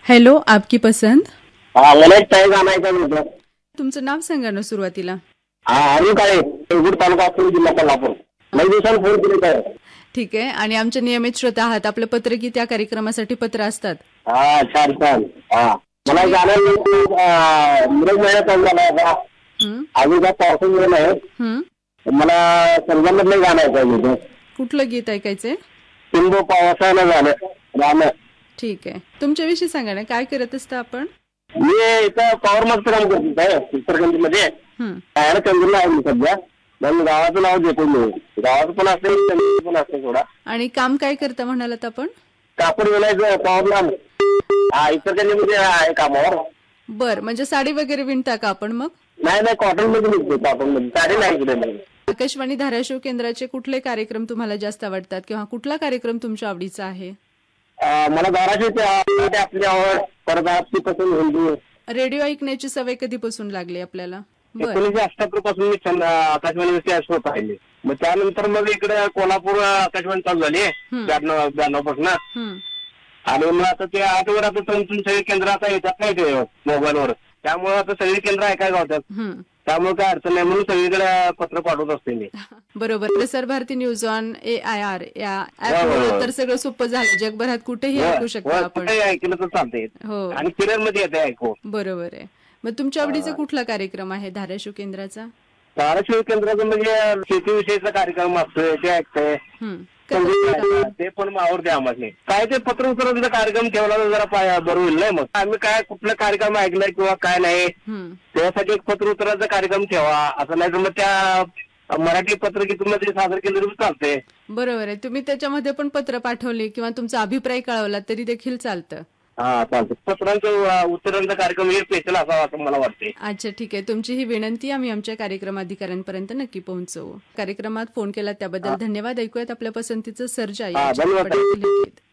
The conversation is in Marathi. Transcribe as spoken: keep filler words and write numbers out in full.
हेलो, आपकी पसंद. हा मला एक चाय गाणं ऐकायचं होतं. तुमचं नाव सांगा ना सुरुवातीला. हा अरुण काळे, देवगड तालुका अकोला जिल्हा कोल्हापूर. लई दिवसांनी फोन केले आहे. ठीक आहे. आणि आमचे नियमित श्रोते आहात. आपलं पत्र की त्या कार्यक्रमासाठी पत्र असतात. हा छान छान. हा मला गाणं मिरज महिन्यात चालू झाला होता. हं, अजून काय पावसाच गेलं आहे. हं. मला संगममधलं गाणं ऐकायचं होतं. कुठलं गीत ऐकायचंय? सिंधू पावसानं झालं गाणं. ठीक आहे. तुमच्याविषयी सांगा ना, काय करत असता आपण? मी इथं पॉवर मास्टर काम करतो आहे इचलकरंजीमध्ये. हं. राहायला चंद्रला आहे मी सध्या. मग गावाचं नाव देतो मी. गावाचं पण असते चंद्र पण असते थोडा. आणि काम काय करता म्हणालात आपण? कापड विणायचं पॉवरला. हा इचलकरंजीमध्ये आहे कामावर. बर, म्हणजे साडी वगैरे विणता का आपण मग? नाही नाही कॉटन मध्ये निघतो. कॉटन मध्ये साडी नाही इकडे नाही. आकाशवाणी धाराशिव केंद्राचे कुठले कार्यक्रम तुम्हाला जास्त आवडतात किंवा कुठला कार्यक्रम तुमच्या आवडीचा आहे? अं, मला धाराशिवची आवड, आपली आवड, परत आपली पसंत हिंदू. रेडिओ ऐकण्याची सवय कधीपासून लागली आपल्याला? बर. एकोणीसशे अठ्याहत्तर पासून मी चंद- आकाशवाणीवरती शो पाहिले. मग त्यानंतर मग इकडे कोल्हापूर आकाशवाणी चालू झाली हं. ब्याण्णव ब्याण्णव पासून. हं. आणि मग आता ते आठवर आता तुमची सगळी केंद्र आता येतात नाही ते मोबाईलवर. त्यामुळे आता सगळी केंद्र ऐकायला होतात. हं. त्यामुळे काय अडचण नाही म्हणून सगळीकडे पत्र पाठवत असते मी. बरोबर. Prasar Bharati news on A I R या हो, ऍपमुळे हो. तर सगळं सोपं झालं. जगभरात कुठेही ऐकू शकतो आपण. कुठेही ऐकलं तर चालते. हो, आणि किरण मध्ये येते ऐकू. बरोबर आहे. मग तुमच्या आवडीचा कुठला कार्यक्रम आहे धाराशिव केंद्राचा? धाराशिव केंद्राचं म्हणजे शेतीविषयीचा कार्यक्रम असतोय ते ऐकतोय. हं. संगीत ते पण आवडते आम्हाला. काय ते पत्र उत्तरांचा कार्यक्रम ठेवला तर जरा पाय- बरं होईल नाही. मग आम्ही काय कुठला कार्यक्रम ऐकलाय किंवा काय नाही हं. त्यासाठी एक पत्र उत्तराचा कार्यक्रम ठेवा. असं नाही तर मग त्या मराठी पत्रगीतमध्ये सादर केलं तरी चालते. बरोबर आहे. तुम्ही त्याच्यामध्ये पण पत्र पाठवले किंवा तुमचा अभिप्राय कळवला तरी देखील चालतं. हा चालतं. पत्रांचं उत्तरांचा कार्यक्रम हे स्पेशल असावा असं मला वाटते. अच्छा, ठीक आहे. तुमची ही विनंती आम्ही आमच्या कार्यक्रम अधिकाऱ्यांपर्यंत नक्की पोहोचवू. कार्यक्रमात फोन केला त्याबद्दल धन्यवाद. ऐकूयात आपल्या पसंतीचं सर्जा हा, या धन्यवाद. चित्रपटातील हे गीत.